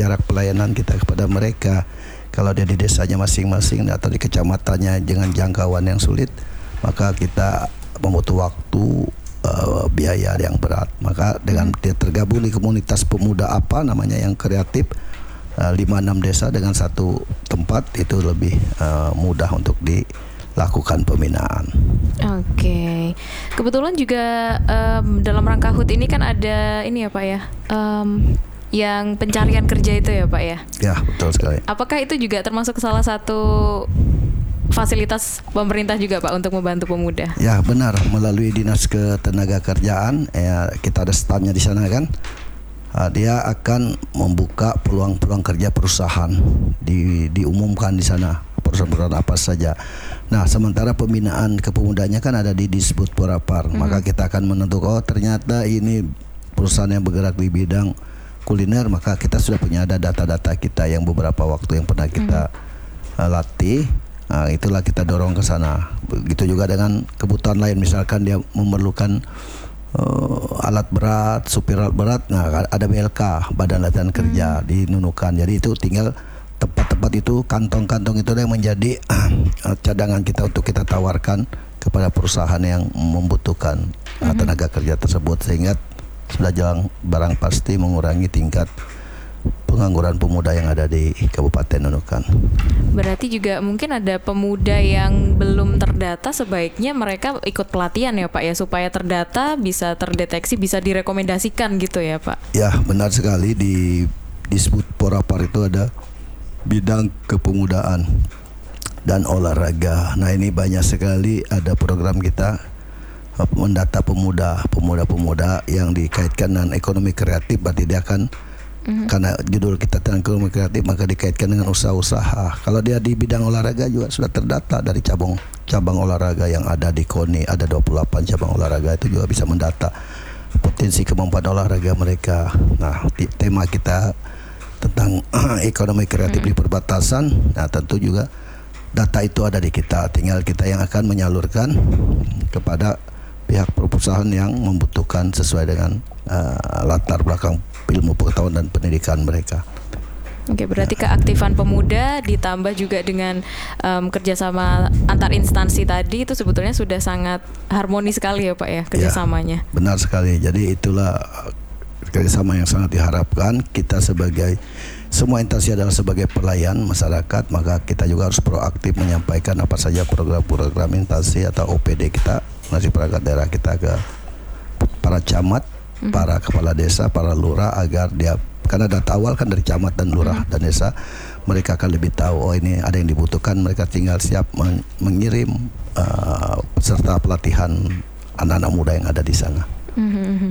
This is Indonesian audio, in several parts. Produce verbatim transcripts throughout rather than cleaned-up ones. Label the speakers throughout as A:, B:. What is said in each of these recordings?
A: jarak pelayanan kita kepada mereka. Kalau dia di desanya masing-masing atau di kecamatannya dengan jangkauan yang sulit, maka kita membutuhkan waktu, uh, biaya yang berat. Maka dengan dia tergabung di komunitas pemuda apa namanya yang kreatif, lima enam desa dengan satu tempat, itu lebih uh, mudah untuk dilakukan pembinaan.
B: Oke, okay. Kebetulan juga um, dalam rangka H U T ini kan ada ini ya Pak ya, um, yang pencarian kerja itu ya Pak ya?
A: Ya, betul sekali.
B: Apakah itu juga termasuk salah satu fasilitas pemerintah juga Pak untuk membantu pemuda?
A: Ya benar, melalui Dinas Ketenagakerjaan, ya, kita ada stafnya di sana kan. Uh, dia akan membuka peluang-peluang kerja perusahaan, di, diumumkan di sana perusahaan-perusahaan apa saja. Nah, sementara pembinaan kepemudanya kan ada di Disbud Porapar, mm-hmm. maka kita akan menentukan, oh ternyata ini perusahaan yang bergerak di bidang kuliner, maka kita sudah punya ada data-data kita yang beberapa waktu yang pernah kita mm-hmm. uh, latih. Nah, itulah kita dorong ke sana. Begitu juga dengan kebutuhan lain, misalkan dia memerlukan Uh, alat berat, supir alat berat, nah ada B L K, Badan Latihan Kerja, hmm. di Nunukan. Jadi itu tinggal tempat-tempat itu, kantong-kantong itu yang menjadi uh, cadangan kita untuk kita tawarkan kepada perusahaan yang membutuhkan uh, tenaga kerja tersebut, sehingga sudah jalan barang pasti mengurangi tingkat pengangguran pemuda yang ada di Kabupaten Nunukan.
B: Berarti juga mungkin ada pemuda yang belum terdata, sebaiknya mereka ikut pelatihan ya Pak ya, supaya terdata, bisa terdeteksi, bisa direkomendasikan gitu ya Pak?
A: Ya benar sekali, di Disbud Porapar itu ada bidang kepemudaan dan olahraga. Nah ini banyak sekali ada program kita mendata pemuda, pemuda-pemuda yang dikaitkan dengan ekonomi kreatif, berarti dia akan Mm-hmm. karena judul kita tentang ekonomi kreatif, maka dikaitkan dengan usaha-usaha. Kalau dia di bidang olahraga juga sudah terdata dari cabang cabang olahraga yang ada di K O N I, ada dua puluh delapan cabang olahraga, itu juga bisa mendata potensi kemampuan olahraga mereka. Nah, tema kita tentang ekonomi kreatif mm-hmm. di perbatasan, nah tentu juga data itu ada di kita, tinggal kita yang akan menyalurkan kepada pihak perusahaan yang membutuhkan sesuai dengan uh, latar belakang ilmu pengetahuan dan pendidikan mereka.
B: Oke, berarti ya. Keaktifan pemuda ditambah juga dengan um, kerjasama antar instansi tadi, itu sebetulnya sudah sangat harmonis sekali ya Pak ya kerjasamanya.
A: Ya, benar sekali. Jadi itulah kerjasama yang sangat diharapkan. Kita sebagai semua instansi adalah sebagai pelayan masyarakat, maka kita juga harus proaktif menyampaikan apa saja program-program instansi atau O P D kita, nasi perangkat daerah kita ke para camat, para kepala desa, para lurah, agar dia, karena data awal kan dari camat dan lurah dan desa, mereka akan lebih tahu, oh ini ada yang dibutuhkan, mereka tinggal siap men- mengirim uh, peserta pelatihan anak-anak muda yang ada di sana.
B: Mm-hmm.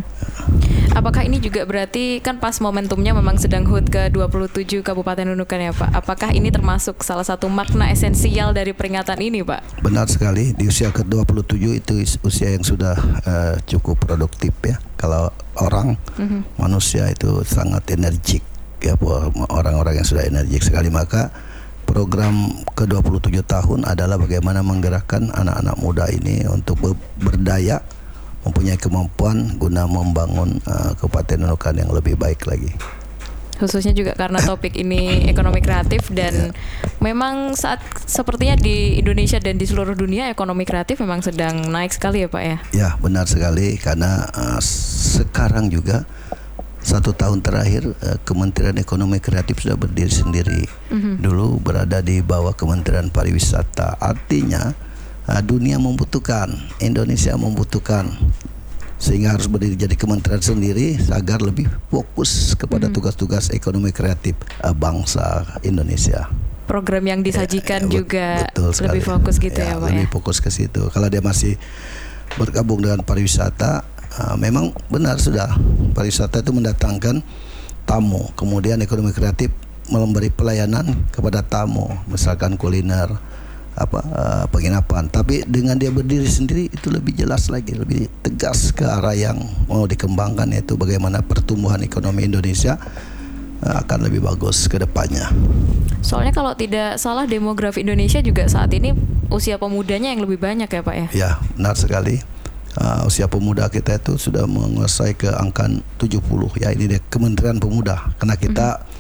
B: Apakah ini juga berarti kan pas momentumnya memang sedang H U T ke dua puluh tujuh Kabupaten Nunukan ya Pak? Apakah ini termasuk salah satu makna esensial dari peringatan ini Pak?
A: Benar sekali, di usia ke dua puluh tujuh itu usia yang sudah uh, cukup produktif ya. Kalau orang mm-hmm. manusia itu sangat energik ya, orang-orang yang sudah energik sekali, maka program ke dua puluh tujuh tahun adalah bagaimana menggerakkan anak-anak muda ini untuk berdaya, mempunyai kemampuan guna membangun uh, Kabupaten Nunukan yang lebih baik lagi.
B: Khususnya juga karena topik ini ekonomi kreatif, dan yeah. memang saat sepertinya di Indonesia dan di seluruh dunia ekonomi kreatif memang sedang naik sekali ya Pak ya? Ya
A: benar sekali, karena uh, sekarang juga satu tahun terakhir uh, Kementerian Ekonomi Kreatif sudah berdiri sendiri. Mm-hmm. Dulu berada di bawah Kementerian Pariwisata, artinya uh, dunia membutuhkan, Indonesia membutuhkan, sehingga harus berdiri jadi kementerian sendiri agar lebih fokus kepada hmm. tugas-tugas ekonomi kreatif uh, bangsa Indonesia.
B: Program yang disajikan ya, juga
A: betul
B: lebih fokus gitu ya, ya Pak
A: lebih
B: ya?
A: fokus ke situ. Kalau dia masih bergabung dengan pariwisata, uh, memang benar sudah pariwisata itu mendatangkan tamu, kemudian ekonomi kreatif memberi pelayanan kepada tamu, misalkan kuliner, apa uh, penginapan. Tapi dengan dia berdiri sendiri itu lebih jelas lagi, lebih tegas ke arah yang mau dikembangkan, yaitu bagaimana pertumbuhan ekonomi Indonesia uh, akan lebih bagus ke depannya.
B: Soalnya kalau tidak salah demografi Indonesia juga saat ini usia pemudanya yang lebih banyak ya Pak ya?
A: Ya benar sekali. Uh, usia pemuda kita itu sudah menguasai ke angka tujuh puluh ya, ini dia Kementerian Pemuda, karena kita mm-hmm.